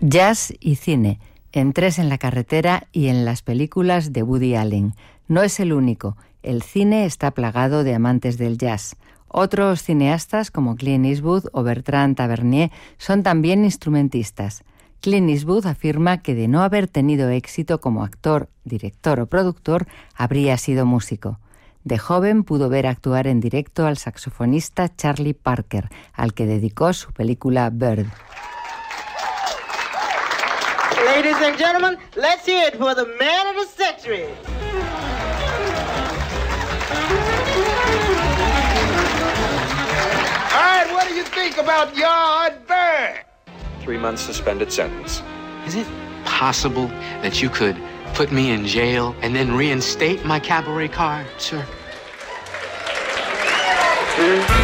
Jazz y cine, en Tres en la carretera y en las películas de Woody Allen. No es el único, el cine está plagado de amantes del jazz. Otros cineastas como Clint Eastwood o Bertrand Tavernier son también instrumentistas. Clint Eastwood afirma que de no haber tenido éxito como actor, director o productor, habría sido músico. De joven pudo ver actuar en directo al saxofonista Charlie Parker, al que dedicó su película Bird. Ladies and gentlemen, let's hear it for the man of the century. All right, what do you think about Yardbird? 3 months suspended sentence. Is it possible that you could put me in jail and then reinstate my cabaret card, sir?